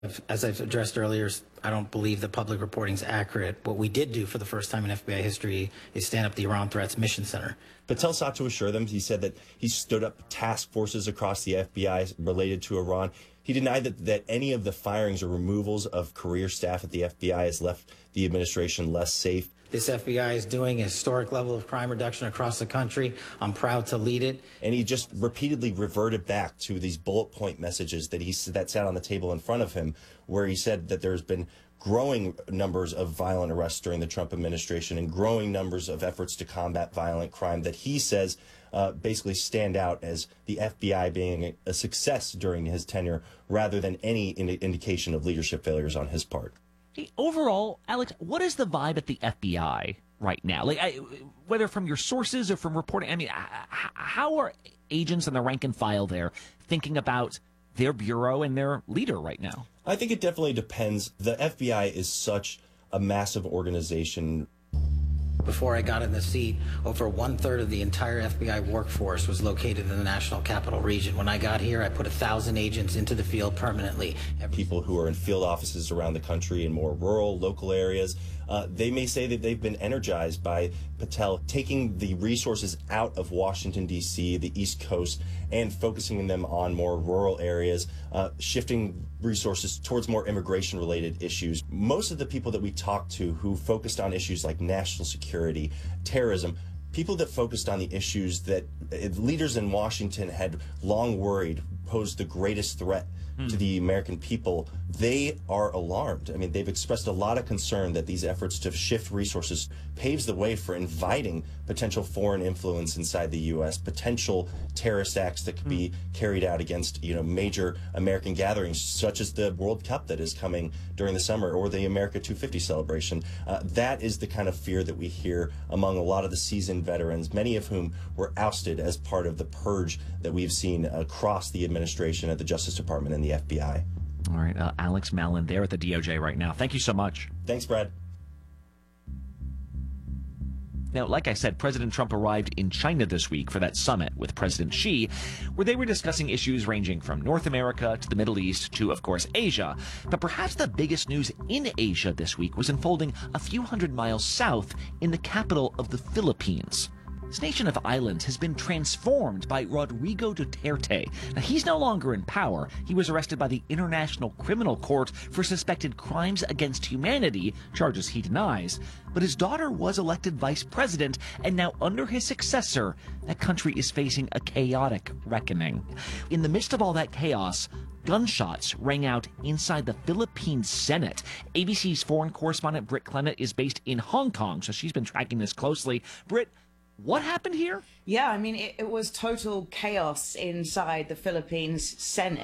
As I've addressed earlier, I don't believe the public reporting is accurate. What we did do for the first time in FBI history is stand up the Iran Threats Mission Center. Patel sought to assure them. He said that he stood up task forces across the FBI related to Iran. He denied that any of the firings or removals of career staff at the FBI has left the administration less safe. This FBI is doing a historic level of crime reduction across the country. I'm proud to lead it. And he just repeatedly reverted back to these bullet point messages that sat on the table in front of him, where he said that there's been growing numbers of violent arrests during the Trump administration and growing numbers of efforts to combat violent crime that he says basically stand out as the FBI being a success during his tenure rather than any indication of leadership failures on his part. Hey, overall, Alex, what is the vibe at the FBI right now? Whether from your sources or from reporting, I mean, how are agents and the rank and file there thinking about their bureau and their leader right now? I think it definitely depends. The FBI is such a massive organization. Before I got in the seat, over 1/3 of the entire FBI workforce was located in the National Capital Region. When I got here, I put 1,000 agents into the field permanently. People who are in field offices around the country in more rural, local areas, they may say that they've been energized by Patel taking the resources out of Washington, D.C., the East Coast, and focusing them on more rural areas, shifting resources towards more immigration-related issues. Most of the people that we talked to who focused on issues like national security, terrorism, people that focused on the issues that leaders in Washington had long worried posed the greatest threat to the American people, they are alarmed. I mean, they've expressed a lot of concern that these efforts to shift resources paves the way for inviting potential foreign influence inside the U.S., potential terrorist acts that could be carried out against, major American gatherings, such as the World Cup that is coming during the summer or the America 250 celebration. That is the kind of fear that we hear among a lot of the seasoned veterans, many of whom were ousted as part of the purge that we've seen across the administration at the Justice Department and the FBI. All right, Alex Malin there at the DOJ right now. Thank you so much. Thanks, Brad. Now, like I said, President Trump arrived in China this week for that summit with President Xi, where they were discussing issues ranging from North America to the Middle East to, of course, Asia. But perhaps the biggest news in Asia this week was unfolding a few hundred miles south in the capital of the Philippines. This nation of islands has been transformed by Rodrigo Duterte. Now, he's no longer in power. He was arrested by the International Criminal Court for suspected crimes against humanity, charges he denies. But his daughter was elected vice president, and now under his successor, that country is facing a chaotic reckoning. In the midst of all that chaos, gunshots rang out inside the Philippine Senate. ABC's foreign correspondent Britt Clement is based in Hong Kong, so she's been tracking this closely. Britt, what happened here? Yeah, I mean, it was total chaos inside the Philippines Senate.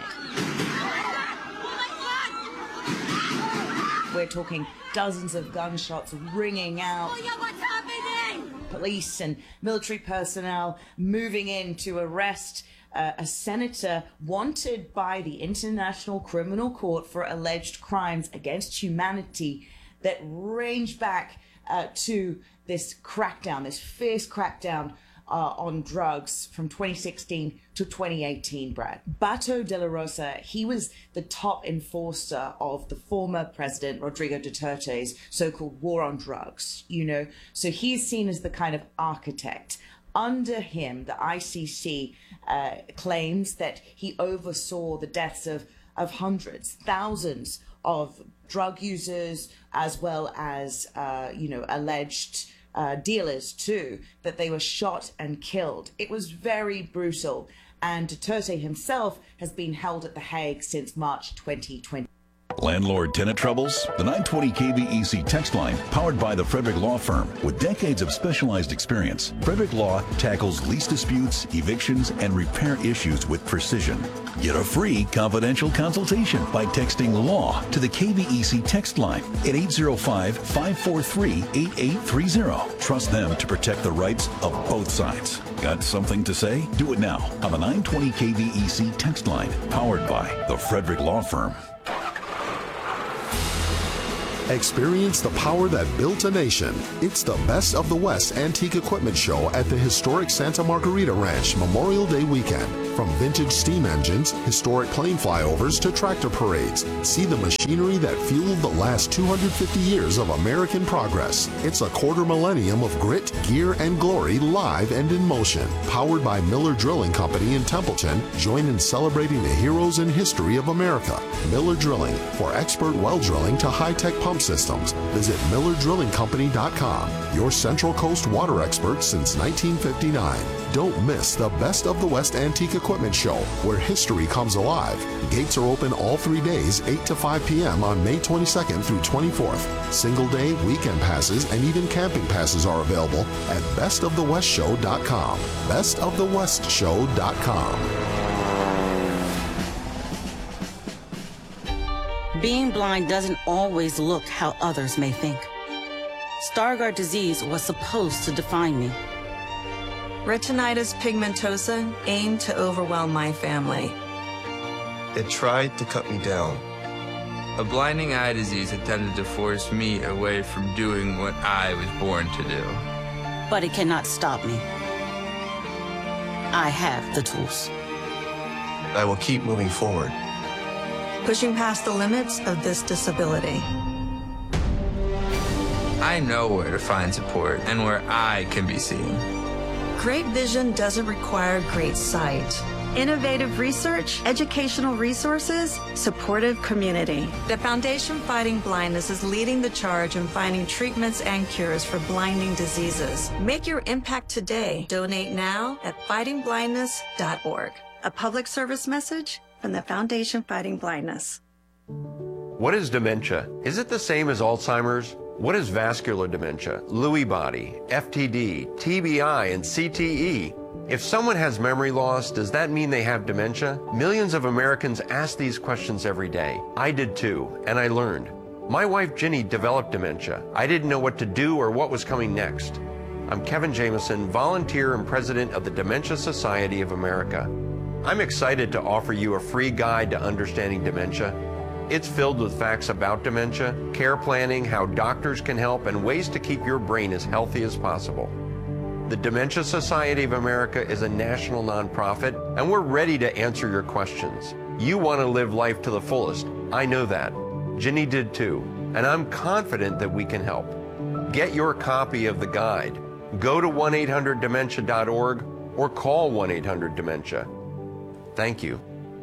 We're talking dozens of gunshots ringing out. What's happening? Police and military personnel moving in to arrest a senator wanted by the International Criminal Court for alleged crimes against humanity that range back to this crackdown, this fierce crackdown on drugs from 2016 to 2018, Brad. Beto de la Rosa, he was the top enforcer of the former president, Rodrigo Duterte's so-called war on drugs, So he's seen as the kind of architect. Under him, the ICC claims that he oversaw the deaths of hundreds, thousands of drug users, as well as, alleged dealers too, that they were shot and killed. It was very brutal. And Duterte himself has been held at The Hague since March 2020. Landlord-tenant troubles? The 920 KVEC text line, powered by the Frederick Law Firm. With decades of specialized experience, Frederick Law tackles lease disputes, evictions, and repair issues with precision. Get a free confidential consultation by texting LAW to the KVEC text line at 805-543-8830. Trust them to protect the rights of both sides. Got something to say? Do it now on the 920 KVEC text line, powered by the Frederick Law Firm. Experience the power that built a nation. It's the Best of the West Antique Equipment Show at the historic Santa Margarita Ranch Memorial Day weekend. From vintage steam engines, historic plane flyovers to tractor parades, see the machinery that fueled the last 250 years of American progress. It's a quarter millennium of grit, gear, and glory live and in motion. Powered by Miller Drilling Company in Templeton, join in celebrating the heroes and history of America. Miller Drilling, for expert well drilling to high-tech pump systems. Visit MillerDrillingCompany.com, your Central Coast water expert since 1959. Don't miss the Best of the West Antique Equipment Show, where history comes alive. Gates are open all 3 days, 8 to 5 p.m. on May 22nd through 24th. Single day, weekend passes, and even camping passes are available at bestofthewestshow.com. bestofthewestshow.com. Being blind doesn't always look how others may think. Stargardt disease was supposed to define me. Retinitis pigmentosa aimed to overwhelm my family. It tried to cut me down. A blinding eye disease attempted to force me away from doing what I was born to do. But it cannot stop me. I have the tools. I will keep moving forward. Pushing past the limits of this disability. I know where to find support and where I can be seen. Great vision doesn't require great sight. Innovative research, educational resources, supportive community. The Foundation Fighting Blindness is leading the charge in finding treatments and cures for blinding diseases. Make your impact today. Donate now at fightingblindness.org. A public service message from the Foundation Fighting Blindness. What is dementia? Is it the same as Alzheimer's? What is vascular dementia, Lewy body, FTD, TBI, and CTE? If someone has memory loss, does that mean they have dementia? Millions of Americans ask these questions every day. I did too, and I learned. My wife Ginny developed dementia. I didn't know what to do or what was coming next. I'm Kevin Jameson, volunteer and president of the Dementia Society of America. I'm excited to offer you a free guide to understanding dementia. It's filled with facts about dementia, care planning, how doctors can help, and ways to keep your brain as healthy as possible. The Dementia Society of America is a national nonprofit, and we're ready to answer your questions. You want to live life to the fullest. I know that. Ginny did too, and I'm confident that we can help. Get your copy of the guide. Go to 1-800-DEMENTIA.org or call 1-800-DEMENTIA. Thank you.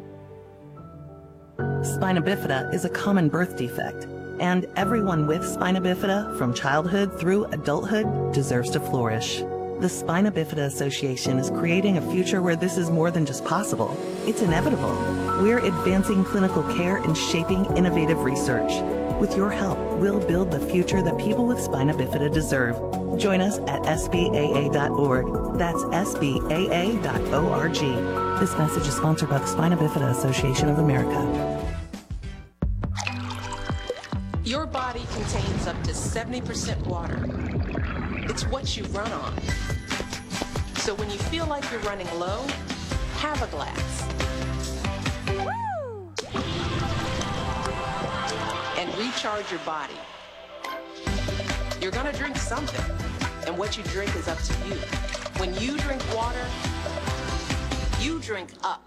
Spina bifida is a common birth defect, and everyone with spina bifida from childhood through adulthood deserves to flourish. The Spina Bifida Association is creating a future where this is more than just possible. It's inevitable. We're advancing clinical care and shaping innovative research. With your help, we'll build the future that people with spina bifida deserve. Join us at SBAA.org. That's SBAA.org. This message is sponsored by the Spina Bifida Association of America. Your body contains up to 70% water. It's what you run on. So when you feel like you're running low, have a glass. Woo! And recharge your body. You're gonna drink something, and what you drink is up to you. When you drink water, you drink up.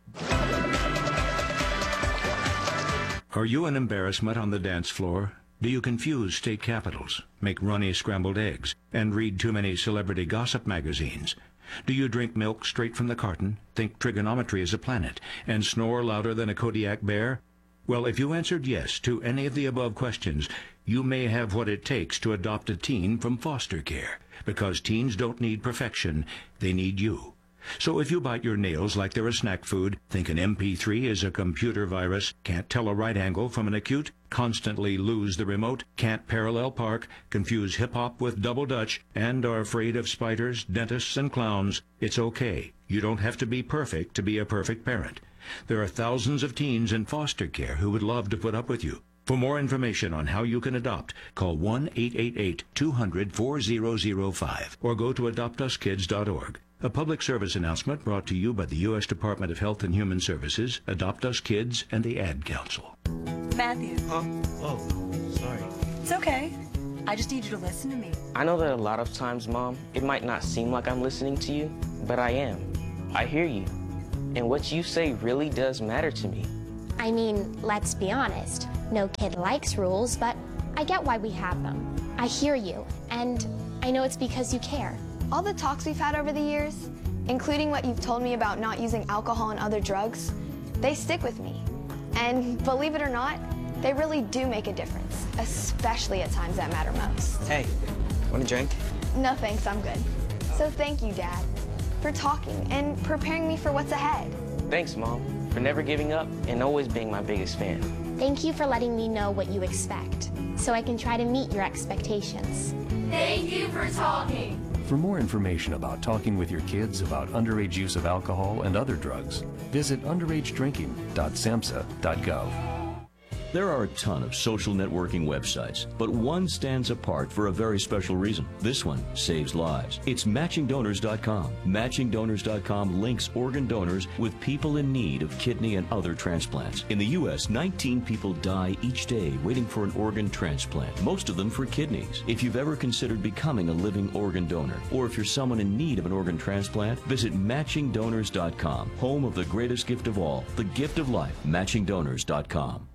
Are you an embarrassment on the dance floor? Do you confuse state capitals, make runny scrambled eggs, and read too many celebrity gossip magazines? Do you drink milk straight from the carton, think trigonometry is a planet, and snore louder than a Kodiak bear? Well, if you answered yes to any of the above questions, you may have what it takes to adopt a teen from foster care, because teens don't need perfection, they need you. So if you bite your nails like they're a snack food, think an MP3 is a computer virus, can't tell a right angle from an acute, constantly lose the remote, can't parallel park, confuse hip-hop with double dutch, and are afraid of spiders, dentists, and clowns, it's okay. You don't have to be perfect to be a perfect parent. There are thousands of teens in foster care who would love to put up with you. For more information on how you can adopt, call 1-888-200-4005 or go to adoptuskids.org. A public service announcement brought to you by the U.S. Department of Health and Human Services, Adopt Us Kids, and the Ad Council. Matthew. Huh? Oh, sorry. It's okay. I just need you to listen to me. I know that a lot of times, Mom, it might not seem like I'm listening to you, but I am. I hear you. and what you say really does matter to me. I mean, let's be honest. No kid likes rules, but I get why we have them. I hear you, and I know it's because you care. All the talks we've had over the years, including what you've told me about not using alcohol and other drugs, they stick with me. And believe it or not, they really do make a difference, especially at times that matter most. Hey, want a drink? No thanks, I'm good. So thank you, Dad, for talking and preparing me for what's ahead. Thanks, Mom, for never giving up and always being my biggest fan. Thank you for letting me know what you expect, so I can try to meet your expectations. Thank you for talking. For more information about talking with your kids about underage use of alcohol and other drugs, visit underagedrinking.samhsa.gov. There are a ton of social networking websites, but one stands apart for a very special reason. This one saves lives. It's MatchingDonors.com. MatchingDonors.com links organ donors with people in need of kidney and other transplants. In the U.S., 19 people die each day waiting for an organ transplant, most of them for kidneys. If you've ever considered becoming a living organ donor, or if you're someone in need of an organ transplant, visit MatchingDonors.com, home of the greatest gift of all, the gift of life, MatchingDonors.com.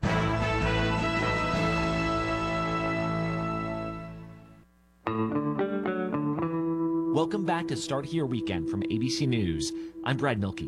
Welcome back to Start Here Weekend from ABC News. I'm Brad Milkey.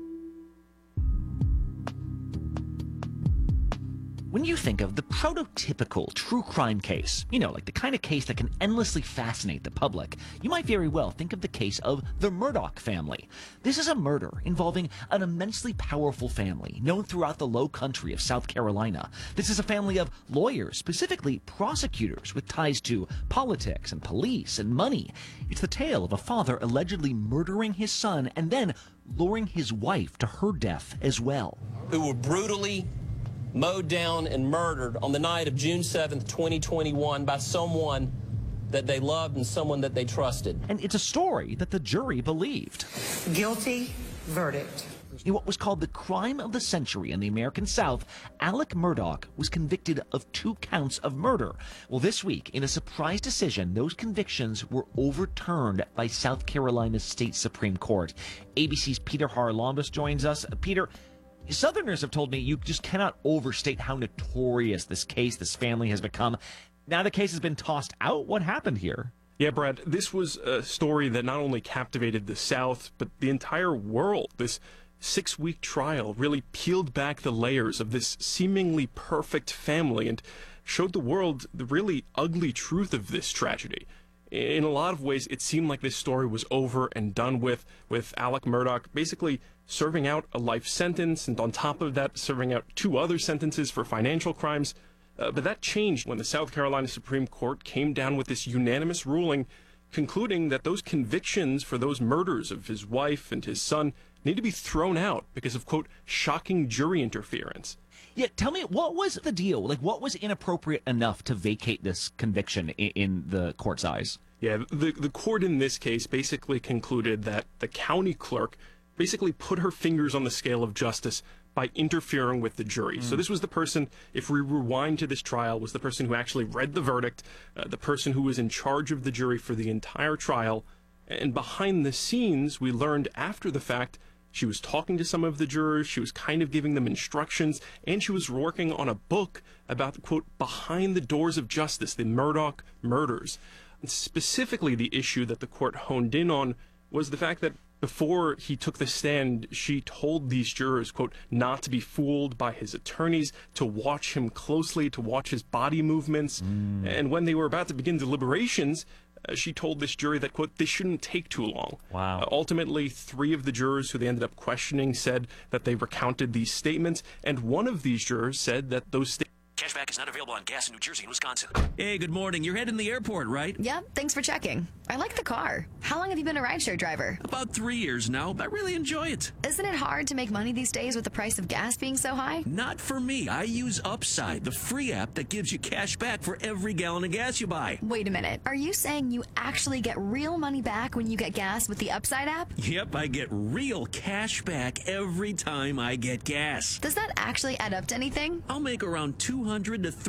When you think of the prototypical true crime case, like the kind of case that can endlessly fascinate the public, you might very well think of the case of the Murdaugh family. This is a murder involving an immensely powerful family known throughout the low country of South Carolina. This is a family of lawyers, specifically prosecutors with ties to politics and police and money. It's the tale of a father allegedly murdering his son and then luring his wife to her death as well. Who were brutally mowed down and murdered on the night of June 7th, 2021 by someone that they loved and someone that they trusted. And it's a story that the jury believed. Guilty verdict. In what was called the crime of the century in the American South, Alec Murdaugh was convicted of 2 counts of murder. Well, this week, in a surprise decision, those convictions were overturned by South Carolina's state Supreme Court. ABC's Peter Haralambous joins us. Peter, Southerners have told me you just cannot overstate how notorious this family has become. Now the case has been tossed out. What happened here? Yeah, Brad, this was a story that not only captivated the South, but the entire world. This 6-week trial really peeled back the layers of this seemingly perfect family and showed the world the really ugly truth of this tragedy. In a lot of ways, it seemed like this story was over and done with Alec Murdaugh basically serving out a life sentence, and on top of that, serving out 2 other sentences for financial crimes. But that changed when the South Carolina Supreme Court came down with this unanimous ruling concluding that those convictions for those murders of his wife and his son need to be thrown out because of, quote, shocking jury interference. Yeah, tell me, what was the deal? Like, what was inappropriate enough to vacate this conviction in the court's eyes? Yeah, the court in this case basically concluded that the county clerk basically put her fingers on the scale of justice by interfering with the jury. So this was the person, if we rewind to this trial, was the person who actually read the verdict, the person who was in charge of the jury for the entire trial. And behind the scenes, we learned after the fact, she was talking to some of the jurors, she was kind of giving them instructions, and she was working on a book about the, quote, behind the doors of justice, the Murdaugh murders. And specifically, the issue that the court honed in on was the fact that before he took the stand, she told these jurors, quote, not to be fooled by his attorneys, to watch him closely, to watch his body movements. And when they were about to begin deliberations, she told this jury that, quote, they shouldn't take too long. Wow. Ultimately, 3 of the jurors who they ended up questioning said that they recounted these statements, and one of these jurors said that those statements... Cashback is not available on gas in New Jersey and Wisconsin. Hey, good morning. You're heading to the airport, right? Yep, thanks for checking. I like the car. How long have you been a rideshare driver? About 3 years now. I really enjoy it. Isn't it hard to make money these days with the price of gas being so high? Not for me. I use Upside, the free app that gives you cash back for every gallon of gas you buy. Wait a minute. Are you saying you actually get real money back when you get gas with the Upside app? Yep, I get real cash back every time I get gas. Does that actually add up to anything? I'll make around $200 to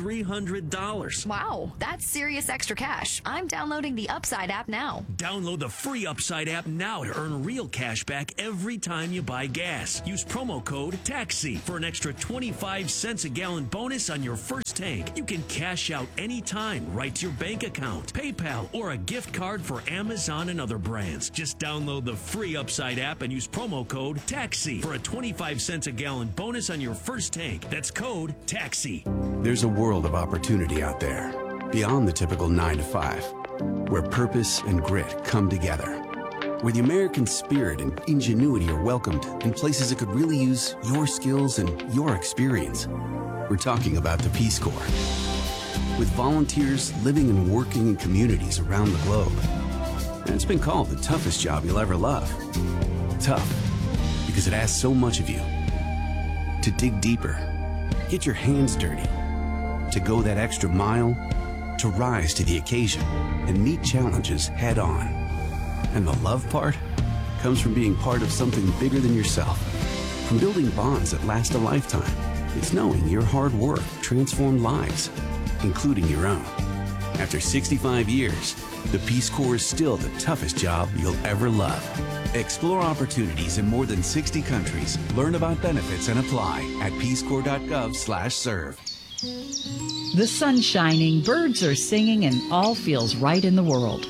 $300. Wow, that's serious extra cash. I'm downloading the Upside app now. Download the free Upside app now to earn real cash back every time you buy gas. Use promo code TAXI for an extra 25 cents a gallon bonus on your first tank. You can cash out anytime right to your bank account, PayPal, or a gift card for Amazon and other brands. Just download the free Upside app and use promo code TAXI for a 25 cents a gallon bonus on your first tank. That's code TAXI. There's a world of opportunity out there, beyond the typical 9 to 5, where purpose and grit come together, where the American spirit and ingenuity are welcomed in places that could really use your skills and your experience. We're talking about the Peace Corps. With volunteers living and working in communities around the globe. And it's been called the toughest job you'll ever love. Tough, because it asks so much of you. To dig deeper, get your hands dirty, to go that extra mile, to rise to the occasion and meet challenges head on. And the love part comes from being part of something bigger than yourself, from building bonds that last a lifetime. It's knowing your hard work transformed lives, including your own. After 65 years, the Peace Corps is still the toughest job you'll ever love. Explore opportunities in more than 60 countries. Learn about benefits and apply at peacecorps.gov/serve. The sun's shining, birds are singing, and all feels right in the world.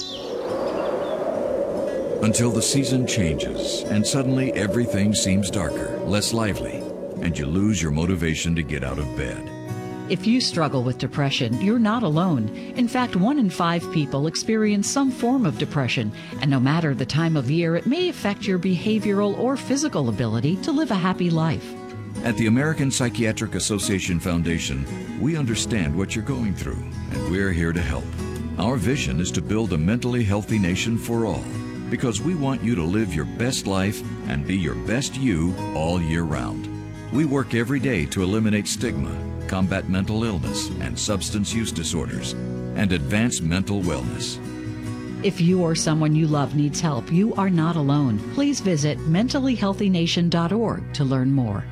Until the season changes, and suddenly everything seems darker, less lively, and you lose your motivation to get out of bed. If you struggle with depression, you're not alone. In fact, 1 in 5 people experience some form of depression, and no matter the time of year, it may affect your behavioral or physical ability to live a happy life. At the American Psychiatric Association Foundation, we understand what you're going through, and we're here to help. Our vision is to build a mentally healthy nation for all, because we want you to live your best life and be your best you all year round. We work every day to eliminate stigma, combat mental illness and substance use disorders, and advance mental wellness. If you or someone you love needs help, you are not alone. Please visit mentallyhealthynation.org to learn more.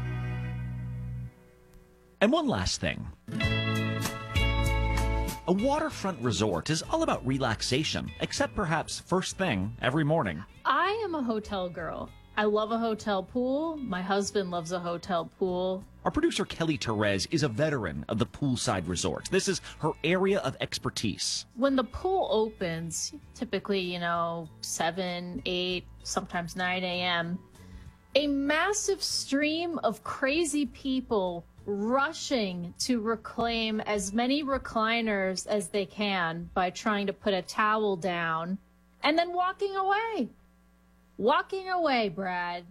And one last thing. A waterfront resort is all about relaxation, except perhaps first thing every morning. I am a hotel girl. I love a hotel pool. My husband loves a hotel pool. Our producer Kelly Therese is a veteran of the poolside resorts. This is her area of expertise. When the pool opens, typically, 7, 8, sometimes 9 a.m., a massive stream of crazy people rushing to reclaim as many recliners as they can by trying to put a towel down and then walking away. Walking away, Brad.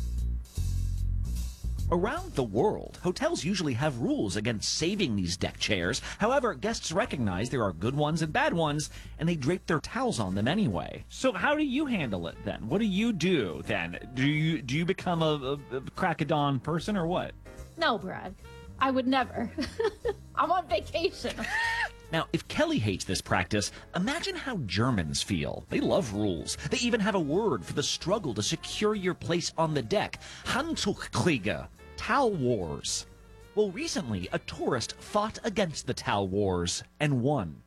Around the world, hotels usually have rules against saving these deck chairs. However, guests recognize there are good ones and bad ones, and they drape their towels on them anyway. So how do you handle it then? What do you do then? Do you become a crack of dawn person or what? No, Brad. I would never. I'm on vacation. Now, if Kelly hates this practice, imagine how Germans feel. They love rules. They even have a word for the struggle to secure your place on the deck. Handtuchkriege, towel wars. Well, recently, a tourist fought against the towel wars and won.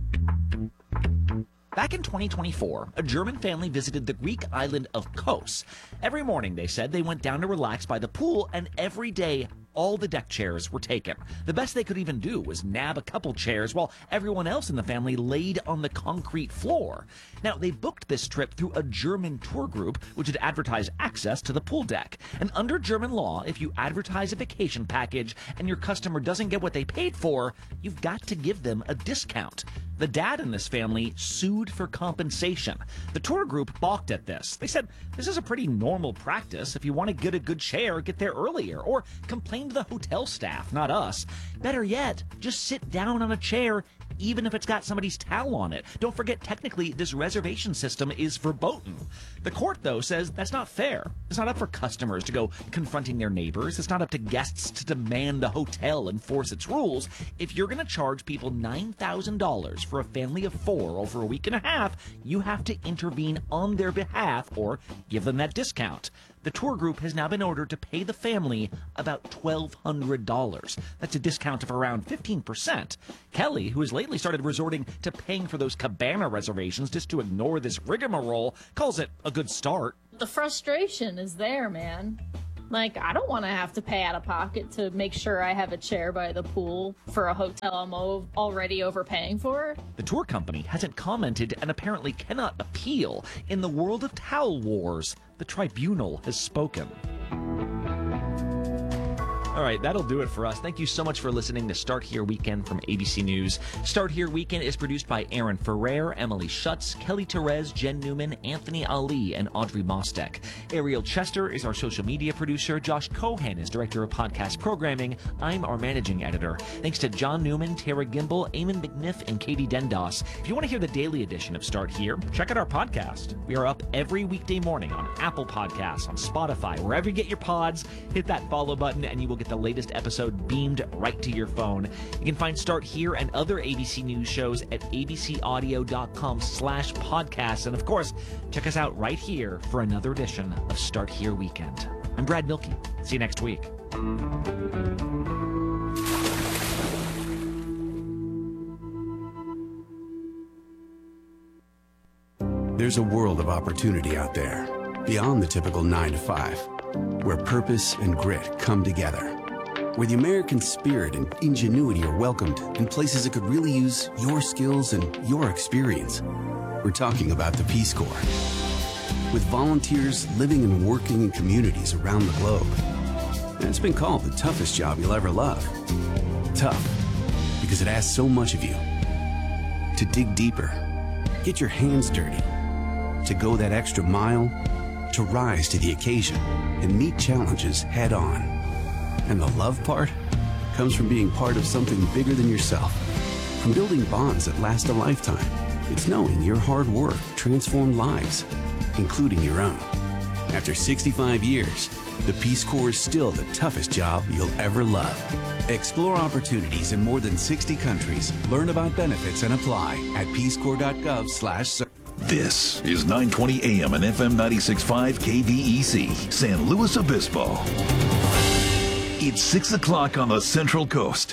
Back in 2024, a German family visited the Greek island of Kos. Every morning, they said, they went down to relax by the pool, and every day, all the deck chairs were taken. The best they could even do was nab a couple chairs while everyone else in the family laid on the concrete floor. Now, they booked this trip through a German tour group which had advertised access to the pool deck. And under German law, if you advertise a vacation package and your customer doesn't get what they paid for, you've got to give them a discount. The dad in this family sued for compensation. The tour group balked at this. They said, this is a pretty normal practice. If you want to get a good chair, get there earlier, or complain to the hotel staff, not us. Better yet, just sit down on a chair, even if it's got somebody's towel on it. Don't forget, technically, this reservation system is verboten. The court, though, says that's not fair. It's not up for customers to go confronting their neighbors. It's not up to guests to demand the hotel enforce its rules. If you're going to charge people $9,000 for a family of 4 over a week and a half, you have to intervene on their behalf or give them that discount. The tour group has now been ordered to pay the family about $1,200. That's a discount of around 15%. Kelly, who has lately started resorting to paying for those cabana reservations just to ignore this rigmarole, calls it a good start. The frustration is there, man. Like, I don't want to have to pay out of pocket to make sure I have a chair by the pool for a hotel I'm already overpaying for. The tour company hasn't commented and apparently cannot appeal. In the world of towel wars, the tribunal has spoken. All right, that'll do it for us. Thank you so much for listening to Start Here Weekend from ABC News. Start Here Weekend is produced by Aaron Ferrer, Emily Schutz, Kelly Therese, Jen Newman, Anthony Ali, and Audrey Mostek. Ariel Chester is our social media producer. Josh Cohen is director of podcast programming. I'm our managing editor. Thanks to John Newman, Tara Gimbel, Eamon McNiff, and Katie Dendos. If you want to hear the daily edition of Start Here, check out our podcast. We are up every weekday morning on Apple Podcasts, on Spotify, wherever you get your pods. Hit that follow button and you will get the latest episode beamed right to your phone. You can find Start Here and other ABC News shows at abcaudio.com/podcasts. And of course, check us out right here for another edition of Start Here Weekend. I'm Brad Milkey. See you next week. There's a world of opportunity out there, beyond the typical 9 to 5, where purpose and grit come together, where the American spirit and ingenuity are welcomed in places that could really use your skills and your experience. We're talking about the Peace Corps. With volunteers living and working in communities around the globe. And it's been called the toughest job you'll ever love. Tough, because it asks so much of you. To dig deeper, get your hands dirty, to go that extra mile, to rise to the occasion and meet challenges head on. And the love part comes from being part of something bigger than yourself. From building bonds that last a lifetime. It's knowing your hard work transformed lives, including your own. After 65 years, the Peace Corps is still the toughest job you'll ever love. Explore opportunities in more than 60 countries. Learn about benefits and apply at peacecorps.gov/. This is 920 AM and FM 96.5 KVEC, San Luis Obispo. It's 6 o'clock on the Central Coast.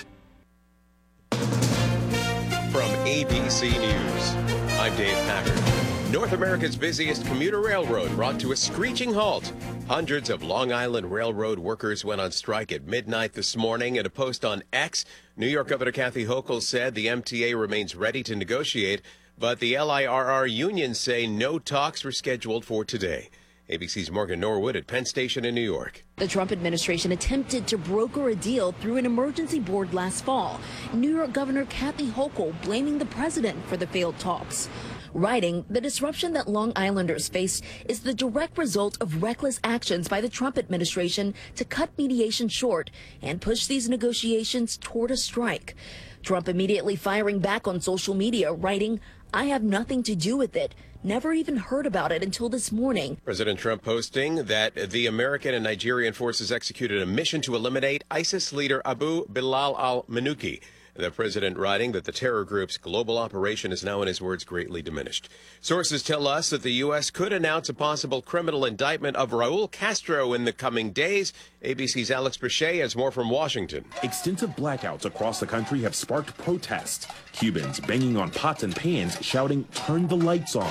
From ABC News, I'm Dave Packard. North America's busiest commuter railroad brought to a screeching halt. Hundreds of Long Island Railroad workers went on strike at midnight this morning. In a post on X, New York Governor Kathy Hochul said the MTA remains ready to negotiate, but the LIRR unions say no talks were scheduled for today. ABC's Morgan Norwood at Penn Station in New York. The Trump administration attempted to broker a deal through an emergency board last fall. New York Governor Kathy Hochul blaming the president for the failed talks. Writing, the disruption that Long Islanders face is the direct result of reckless actions by the Trump administration to cut mediation short and push these negotiations toward a strike. Trump immediately firing back on social media, writing, "I have nothing to do with it. Never even heard about it until this morning." President Trump posting that the American and Nigerian forces executed a mission to eliminate ISIS leader Abu Bilal al-Manuki. The president writing that the terror group's global operation is now, in his words, greatly diminished. Sources tell us that the U.S. could announce a possible criminal indictment of Raul Castro in the coming days. ABC's Alex Bechet has more from Washington. Extensive blackouts across the country have sparked protests. Cubans banging on pots and pans, shouting, "Turn the lights on."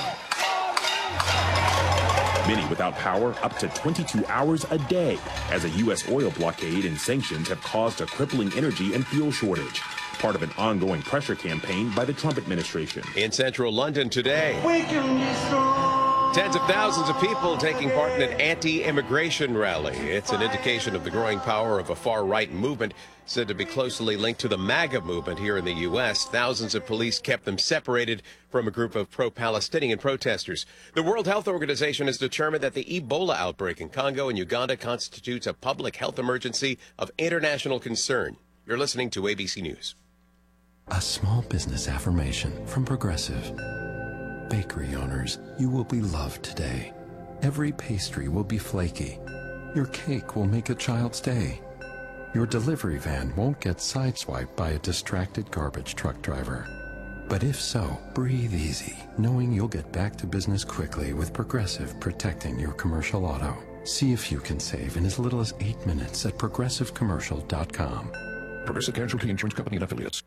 Many without power up to 22 hours a day, as a U.S. oil blockade and sanctions have caused a crippling energy and fuel shortage. Part of an ongoing pressure campaign by the Trump administration. In central London today, We can be strong. tens of thousands of people taking part in an anti-immigration rally. It's an indication of the growing power of a far-right movement said to be closely linked to the MAGA movement here in the U.S. Thousands of police kept them separated from a group of pro-Palestinian protesters. The World Health Organization has determined that the Ebola outbreak in Congo and Uganda constitutes a public health emergency of international concern. You're listening to ABC News. A small business affirmation from Progressive. Bakery owners, you will be loved today. Every pastry will be flaky. Your cake will make a child's day. Your delivery van won't get sideswiped by a distracted garbage truck driver. But if so, breathe easy, knowing you'll get back to business quickly with Progressive protecting your commercial auto. See if you can save in as little as 8 minutes at progressivecommercial.com. Progressive Casualty Insurance Company and Affiliates.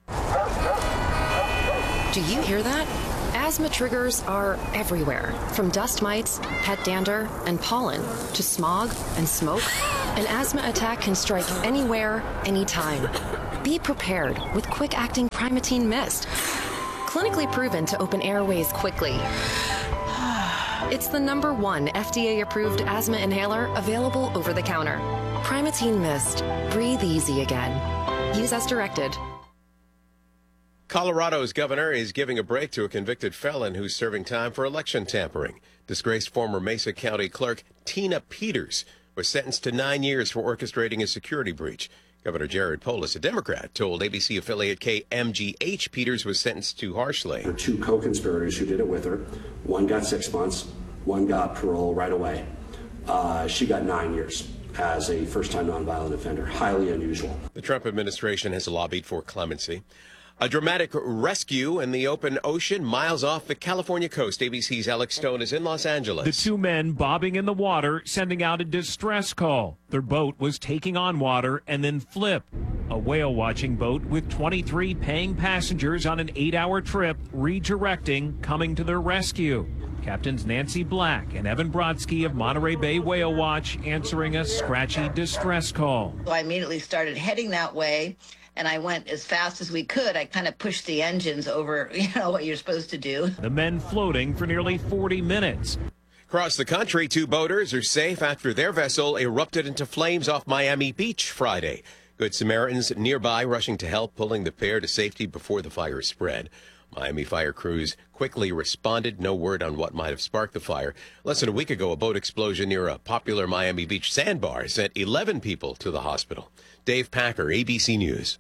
Do you hear that? Asthma triggers are everywhere, from dust mites, pet dander, and pollen, to smog and smoke. An asthma attack can strike anywhere, anytime. Be prepared with quick-acting Primatene Mist. Clinically proven to open airways quickly. It's the #1 FDA-approved asthma inhaler available over the counter. Primatene Mist. Breathe easy again. Use as directed. Colorado's governor is giving a break to a convicted felon who's serving time for election tampering. Disgraced former Mesa County clerk Tina Peters was sentenced to 9 years for orchestrating a security breach. Governor Jared Polis, a Democrat, told ABC affiliate KMGH Peters was sentenced too harshly. There were 2 co-conspirators who did it with her. One got 6 months, one got parole right away. She got 9 years as a first-time nonviolent offender. Highly unusual. The Trump administration has lobbied for clemency. A dramatic rescue in the open ocean miles off the California coast. ABC's Alex Stone is in Los Angeles. The 2 men bobbing in the water, sending out a distress call. Their boat was taking on water and then flipped. A whale-watching boat with 23 paying passengers on an 8-hour trip, redirecting, coming to their rescue. Captains Nancy Black and Evan Brodsky of Monterey Bay Whale Watch answering a scratchy distress call. So I immediately started heading that way, and I went as fast as we could. I kind of pushed the engines over, what you're supposed to do. The men floating for nearly 40 minutes. Across the country, 2 boaters are safe after their vessel erupted into flames off Miami Beach Friday. Good Samaritans nearby rushing to help, pulling the pair to safety before the fire spread. Miami fire crews quickly responded. No word on what might have sparked the fire. Less than a week ago, a boat explosion near a popular Miami Beach sandbar sent 11 people to the hospital. Dave Packer, ABC News.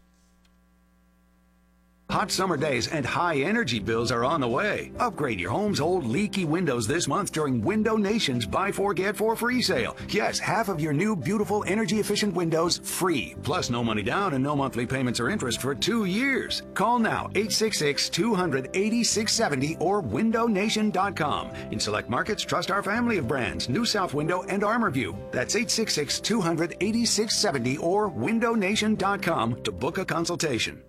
Hot summer days and high energy bills are on the way. Upgrade your home's old leaky windows this month during Window Nation's Buy 4 Get 4 free sale. Yes, half of your new beautiful energy efficient windows free. Plus no money down and no monthly payments or interest for 2 years. Call now 866-200-8670 or windownation.com. In select markets, trust our family of brands, New South Window and ArmorView. That's 866-200-8670 or windownation.com to book a consultation.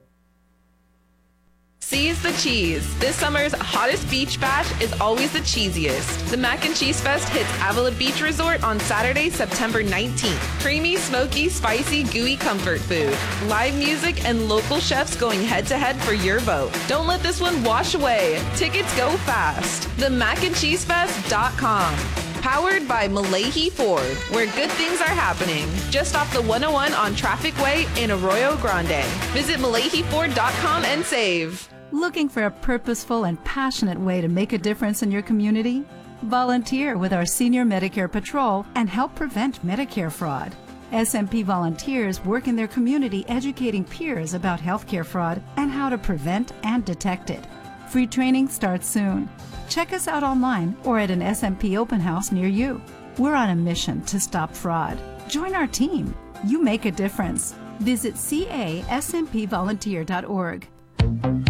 Seize the cheese. This summer's hottest beach bash is always the cheesiest. The Mac and Cheese Fest hits Avila Beach Resort on Saturday, September 19th. Creamy, smoky, spicy, gooey comfort food. Live music and local chefs going head-to-head for your vote. Don't let this one wash away. Tickets go fast. TheMacandCheeseFest.com. Powered by Malahi Ford, where good things are happening. Just off the 101 on Traffic Way in Arroyo Grande. Visit MalahiFord.com and save. Looking for a purposeful and passionate way to make a difference in your community? Volunteer with our Senior Medicare Patrol and help prevent Medicare fraud. SMP volunteers work in their community educating peers about healthcare fraud and how to prevent and detect it. Free training starts soon. Check us out online or at an SMP open house near you. We're on a mission to stop fraud. Join our team. You make a difference. Visit caSMPvolunteer.org.